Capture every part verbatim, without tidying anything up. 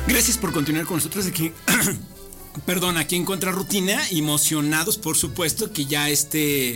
Gracias por continuar con nosotros aquí. Perdón, aquí en Contrarrutina, emocionados por supuesto que ya este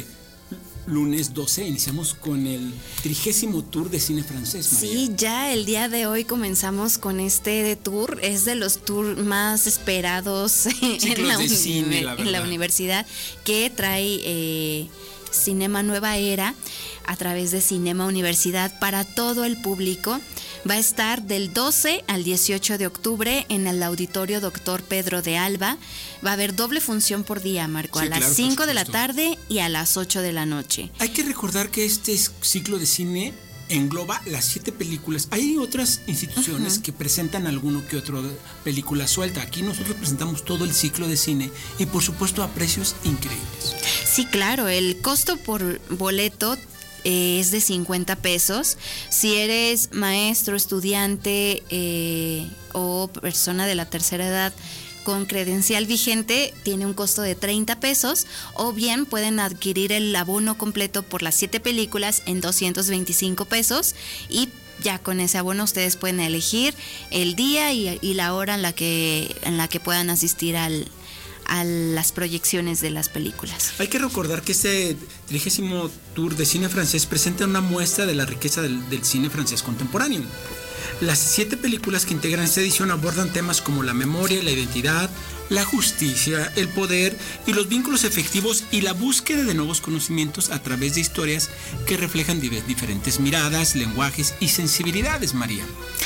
lunes doce iniciamos con el trigésimo tour de cine francés, María. Sí, ya el día de hoy comenzamos con este tour, es de los tours más esperados en la, de cine, la en la universidad, que trae eh, Cinema Nueva Era a través de Cinema Universidad para todo el público. Va a estar del doce al dieciocho de octubre en el Auditorio Doctor Pedro de Alba. Va a haber doble función por día, Marco, sí, a las claro, cinco de la tarde y a las ocho de la noche. Hay que recordar que este ciclo de cine engloba las siete películas. Hay otras instituciones uh-huh. que presentan alguno que otro película suelta. Aquí nosotros presentamos todo el ciclo de cine y por supuesto a precios increíbles. Sí, claro, el costo por boleto es de cincuenta pesos. Si eres maestro, estudiante eh, o persona de la tercera edad con credencial vigente, tiene un costo de treinta pesos, o bien pueden adquirir el abono completo por las siete películas en doscientos veinticinco pesos, y ya con ese abono ustedes pueden elegir el día y, y la hora en la que en la que puedan asistir al a las proyecciones de las películas. Hay que recordar que este trigésimo tour de cine francés presenta una muestra de la riqueza del, del cine francés contemporáneo. Las siete películas que integran esta edición abordan temas como la memoria, la identidad, la justicia, el poder y los vínculos efectivos y la búsqueda de nuevos conocimientos a través de historias que reflejan diferentes miradas, lenguajes y sensibilidades, María.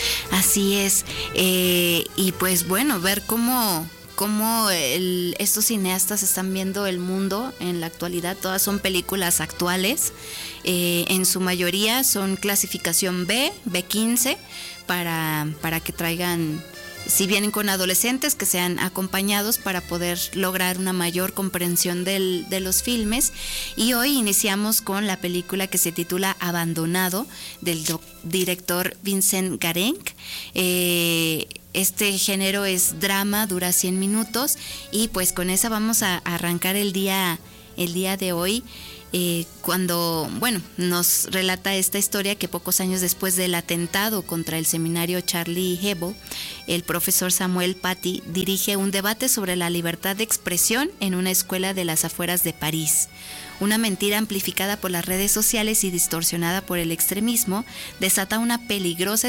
Así es, eh, y pues bueno, ver cómo cómo el, estos cineastas están viendo el mundo en la actualidad. Todas son películas actuales, eh, en su mayoría son clasificación B, B quince, para, para que traigan, si vienen con adolescentes, que sean acompañados para poder lograr una mayor comprensión del, de los filmes. Y hoy iniciamos con la película que se titula Abandonado, del do, director Vincent Garenc. Eh, Este género es drama, dura cien minutos, y pues con esa vamos a arrancar el día, el día de hoy, eh, cuando, bueno, nos relata esta historia que pocos años después del atentado contra el seminario Charlie Hebdo, el profesor Samuel Paty dirige un debate sobre la libertad de expresión en una escuela de las afueras de París. Una mentira amplificada por las redes sociales y distorsionada por el extremismo desata una peligrosa